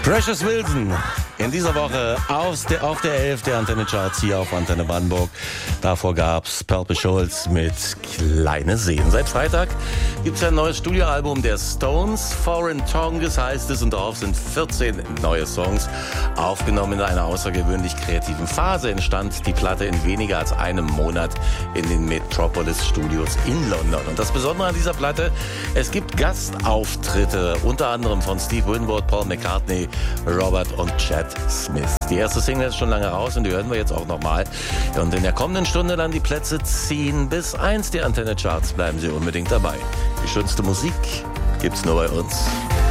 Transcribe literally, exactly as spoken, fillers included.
Precious Wilson in dieser Woche auf der, auf der elf der Antenne Charts hier auf Antenne Brandenburg. Davor gab's Purple Schulz mit Kleine Seen. Seit Freitag gibt's ein neues Studioalbum der Stones. Foreign Tongues heißt es, und darauf sind vierzehn neue Songs. Aufgenommen in einer außergewöhnlich kreativen Phase entstand die Platte in weniger als einem Monat in den Metropolis Studios in London. Und das Besondere an dieser Platte, es gibt Gastauftritte, unter anderem von Steve Winwood, Paul McCartney, Robert und Chad Smith. Die erste Single ist schon lange raus und die hören wir jetzt auch nochmal. Und in der kommenden Stunde dann die Plätze zehn bis eins der Antenne Charts. Bleiben Sie unbedingt dabei. Die schönste Musik gibt's nur bei uns.